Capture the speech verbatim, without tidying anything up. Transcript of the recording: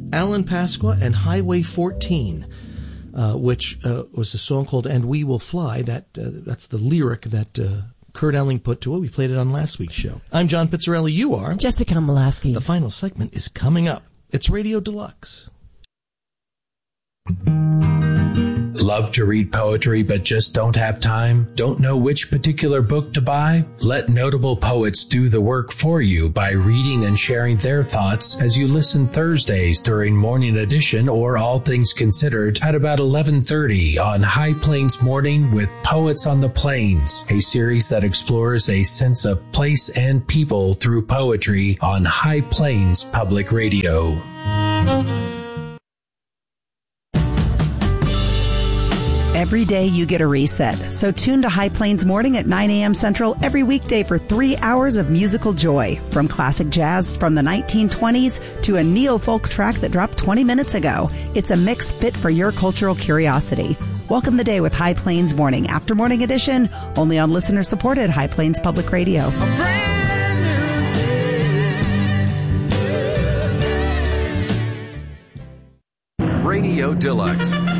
Alan Pasqua and Highway fourteen, uh, which uh, was a song called And We Will Fly. That uh, That's the lyric that uh, Kurt Elling put to it. We played it on last week's show. I'm John Pizzarelli. You are? Jessica Molaski. The final segment is coming up. It's Radio Deluxe. Love to read poetry but just don't have time? Don't know which particular book to buy? Let notable poets do the work for you by reading and sharing their thoughts as you listen Thursdays during Morning Edition or All Things Considered at about eleven thirty on High Plains Morning with Poets on the Plains, a series that explores a sense of place and people through poetry on High Plains Public Radio. Every day you get a reset, so tune to High Plains Morning at nine a.m. Central every weekday for three hours of musical joy. From classic jazz from the nineteen twenties to a neo-folk track that dropped twenty minutes ago, it's a mix fit for your cultural curiosity. Welcome the day with High Plains Morning, after Morning Edition, only on listener-supported High Plains Public Radio. Radio Deluxe,